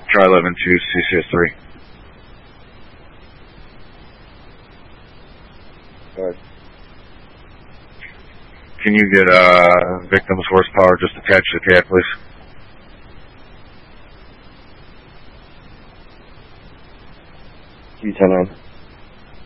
Try 11 to CCS3. Alright. Can you get victim's horsepower just attached to the cab, please? Q10-9.